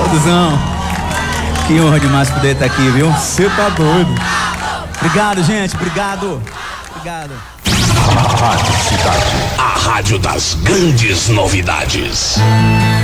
Duduzão, que honra demais poder estar aqui, viu? Você tá doido. Obrigado, gente, obrigado. Obrigado. Rádio Cidade. A rádio das grandes novidades.